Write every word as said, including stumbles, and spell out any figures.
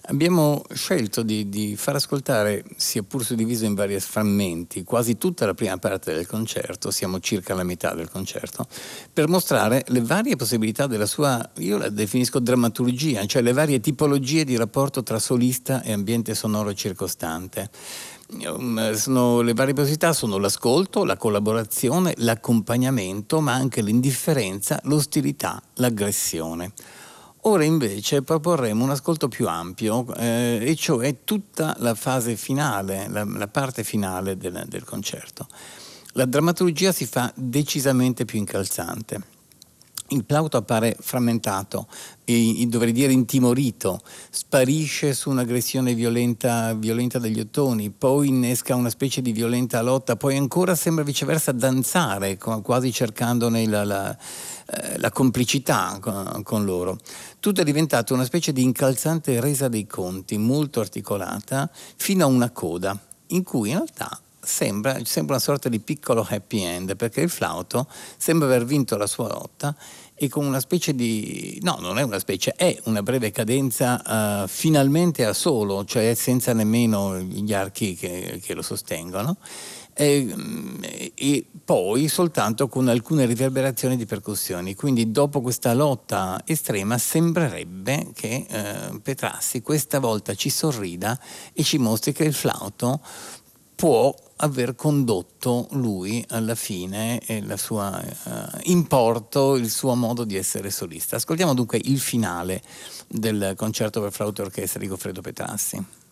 Abbiamo scelto di, di far ascoltare, sia pur suddiviso in vari frammenti, quasi tutta la prima parte del concerto, siamo circa alla metà del concerto, per mostrare le varie possibilità della sua, io la definisco drammaturgia, cioè le varie tipologie di rapporto tra solista e ambiente sonoro circostante. Sono, le varie possibilità sono l'ascolto, la collaborazione, l'accompagnamento, ma anche l'indifferenza, l'ostilità, l'aggressione. Ora invece proporremo un ascolto più ampio, eh, e cioè tutta la fase finale, la, la parte finale del, del concerto. La drammaturgia si fa decisamente più incalzante. Il flauto appare frammentato, e, dovrei dire intimorito, sparisce su un'aggressione violenta, violenta degli ottoni, poi innesca una specie di violenta lotta, poi ancora sembra viceversa danzare, quasi cercandone la, la, la complicità con, con loro. Tutto è diventato una specie di incalzante resa dei conti, molto articolata, fino a una coda, in cui in realtà Sembra, sembra una sorta di piccolo happy end, perché il flauto sembra aver vinto la sua lotta e con una specie di... no, non è una specie, è una breve cadenza uh, finalmente a solo, cioè senza nemmeno gli archi che, che lo sostengono, e, e poi soltanto con alcune riverberazioni di percussioni. Quindi dopo questa lotta estrema sembrerebbe che uh, Petrassi questa volta ci sorrida e ci mostri che il flauto può aver condotto lui alla fine e la sua uh, importo, il suo modo di essere solista. Ascoltiamo dunque il finale del concerto per flauto e orchestra di Goffredo Petrassi.